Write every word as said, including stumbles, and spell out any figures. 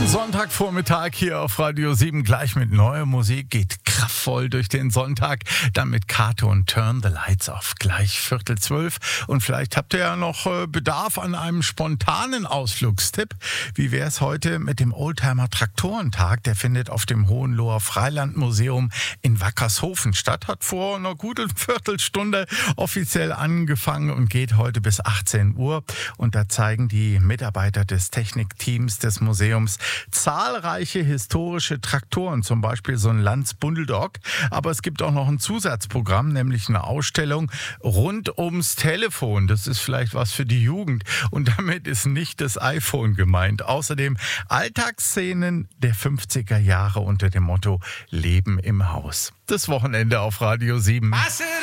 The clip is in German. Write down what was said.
Sonntagvormittag hier auf Radio sieben, gleich mit neuer Musik, geht kraftvoll durch den Sonntag, dann mit Kato und Turn the Lights Off, gleich Viertel zwölf. Und vielleicht habt ihr ja noch äh, Bedarf an einem spontanen Ausflugstipp. Wie wäre es heute mit dem Oldtimer-Traktorentag? Der findet auf dem Hohenloher Freilandmuseum in Wackershofen statt, hat vor einer guten Viertelstunde offiziell angefangen und geht heute bis achtzehn Uhr. Und da zeigen die Mitarbeiter des Technikteams des Museums zahlreiche historische Traktoren, zum Beispiel so ein Lanz Bundeldog. Aber es gibt auch noch ein Zusatzprogramm, nämlich eine Ausstellung rund ums Telefon. Das ist vielleicht was für die Jugend. Und damit ist nicht das iPhone gemeint. Außerdem Alltagsszenen der fünfziger Jahre unter dem Motto Leben im Haus. Das Wochenende auf Radio sieben.